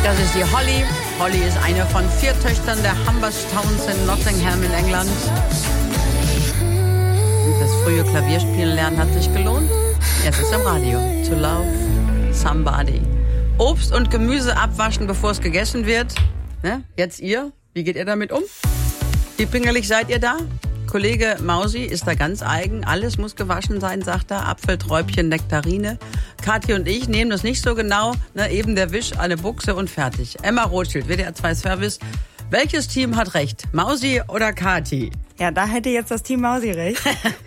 Das ist die Holly. Holly ist eine von 4 Töchtern der Humberstowns in Nottingham in England. Das frühe Klavierspielen lernen hat sich gelohnt. Jetzt ist im Radio. To Love Somebody. Obst und Gemüse abwaschen, bevor es gegessen wird. Ne? Jetzt ihr. Wie geht ihr damit um? Wie pingelig seid ihr da? Kollege Mausi ist da ganz eigen. Alles muss gewaschen sein, sagt er. Apfel, Träubchen, Nektarine. Kathi und ich nehmen das nicht so genau. Ne? Eben der Wisch, eine Buchse und fertig. Emma Rothschild, WDR 2 Service. Welches Team hat recht? Mausi oder Kathi? Ja, da hätte jetzt das Team Mausi recht.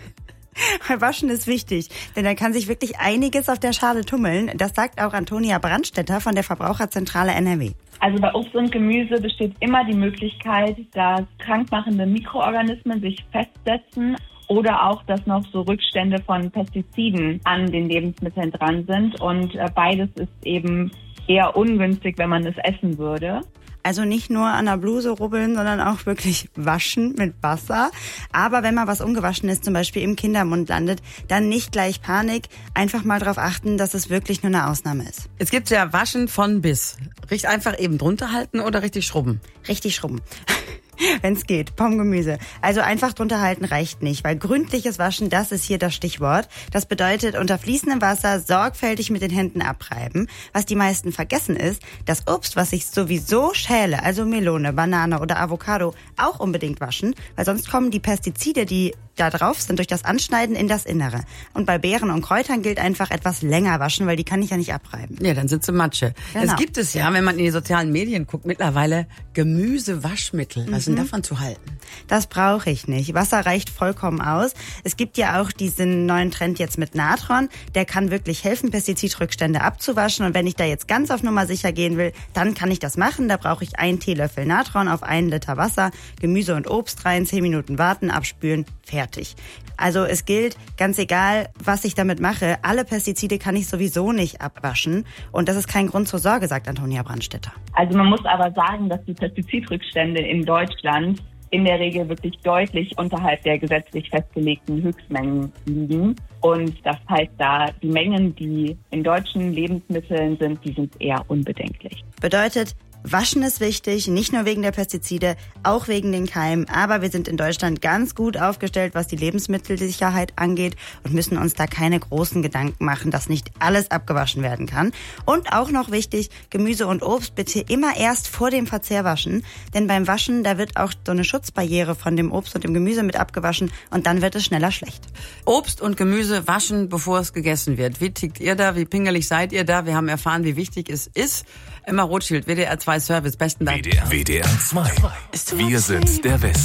Weil Waschen ist wichtig, denn da kann sich wirklich einiges auf der Schale tummeln. Das sagt auch Antonia Brandstetter von der Verbraucherzentrale NRW. Also bei Obst und Gemüse besteht immer die Möglichkeit, dass krankmachende Mikroorganismen sich festsetzen oder auch, dass noch so Rückstände von Pestiziden an den Lebensmitteln dran sind. Und beides ist eben eher ungünstig, wenn man es essen würde. Also nicht nur an der Bluse rubbeln, sondern auch wirklich waschen mit Wasser. Aber wenn mal was ungewaschen ist, zum Beispiel im Kindermund landet, dann nicht gleich Panik. Einfach mal darauf achten, dass es wirklich nur eine Ausnahme ist. Es gibt ja Waschen von bis. Richtig einfach eben drunter halten oder richtig schrubben? Richtig schrubben. Wenn's geht, Pommes-Gemüse. Also einfach drunter halten reicht nicht, weil gründliches Waschen, das ist hier das Stichwort. Das bedeutet unter fließendem Wasser sorgfältig mit den Händen abreiben. Was die meisten vergessen ist, das Obst, was ich sowieso schäle, also Melone, Banane oder Avocado, auch unbedingt waschen, weil sonst kommen die Pestizide, die da drauf sind, durch das Anschneiden in das Innere. Und bei Beeren und Kräutern gilt einfach etwas länger waschen, weil die kann ich ja nicht abreiben. Ja, dann sind sie Matsche. Genau. Es gibt es ja, wenn man in die sozialen Medien guckt, mittlerweile Gemüsewaschmittel. Was ist denn davon zu halten? Das brauche ich nicht. Wasser reicht vollkommen aus. Es gibt ja auch diesen neuen Trend jetzt mit Natron. Der kann wirklich helfen, Pestizidrückstände abzuwaschen. Und wenn ich da jetzt ganz auf Nummer sicher gehen will, dann kann ich das machen. Da brauche ich 1 Teelöffel Natron auf 1 Liter Wasser, Gemüse und Obst rein, 10 Minuten warten, abspülen, fertig. Also es gilt, ganz egal, was ich damit mache, alle Pestizide kann ich sowieso nicht abwaschen. Und das ist kein Grund zur Sorge, sagt Antonia Brandstetter. Also man muss aber sagen, dass die Pestizidrückstände in Deutschland in der Regel wirklich deutlich unterhalb der gesetzlich festgelegten Höchstmengen liegen. Und das heißt, da die Mengen, die in deutschen Lebensmitteln sind, die sind eher unbedenklich. Bedeutet, Waschen ist wichtig, nicht nur wegen der Pestizide, auch wegen den Keimen. Aber wir sind in Deutschland ganz gut aufgestellt, was die Lebensmittelsicherheit angeht und müssen uns da keine großen Gedanken machen, dass nicht alles abgewaschen werden kann. Und auch noch wichtig, Gemüse und Obst bitte immer erst vor dem Verzehr waschen. Denn beim Waschen, da wird auch so eine Schutzbarriere von dem Obst und dem Gemüse mit abgewaschen und dann wird es schneller schlecht. Obst und Gemüse waschen, bevor es gegessen wird. Wie tickt ihr da? Wie pingelig seid ihr da? Wir haben erfahren, wie wichtig es ist. Emma Rothschild, WDR 2 Service. Besten Dank. WDR 2. Wir sind der Westen.